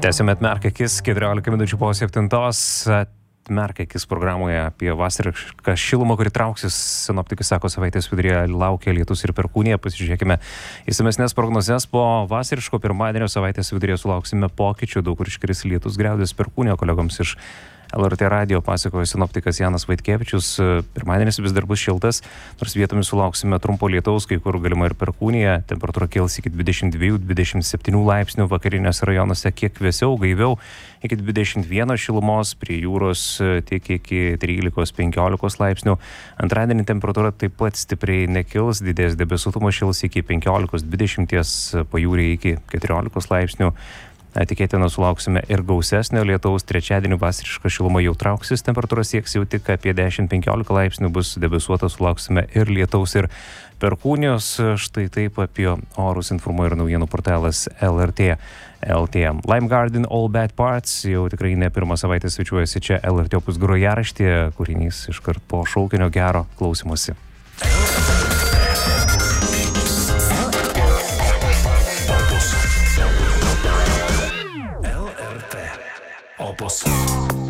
Tęsime atmerkakis 14 minučių po 7. Atmerkakis programoje apie vasarišką šilumą, kuri trauksis. Sinoptikai sako, savaitės viduryje laukia lietus ir perkūnija. Pasižiūrėkime įsamesnes prognozes. Po vasariško pirmadienio savaitės viduryje sulauksime pokyčių. Daug kur iškris lietus, griaudės, perkūnija. Kolegoms iš LRT radijo pasakojo sinoptikas Janas Vaitkevičius. Pirmadienis vis dar bus šiltas, nors vietomis sulauksime trumpo lietaus, kai kur galima ir perkūnija. Temperatūra kils iki 22-27 laipsnių, vakarinėse rajonuose kiek vėsiau, gaiviau, iki 21 šilumos, prie jūros tik iki 13-15 laipsnių. Antradienį temperatūra taip pat stipriai nekils, didės debesuotumas, šils iki 15-20, pajūryje iki 14 laipsnių. Tikėtina sulauksime ir gausesnio lietaus. Trečiadienį vasariška šiluma jau trauksis, temperatūra sieks jau tik apie 10-15 laipsnių, bus debesuota, sulauksime ir lietaus, ir perkūnijos. Štai taip apie orus informuoja ir naujienų portalas LRT LT. Lime Garden All Bad Parts jau tikrai ne pirmą savaitę svečiuojasi čia LRT Opus grojaraštyje. Kūrinys iškart po šaukinio, gero klausymosi. Opus.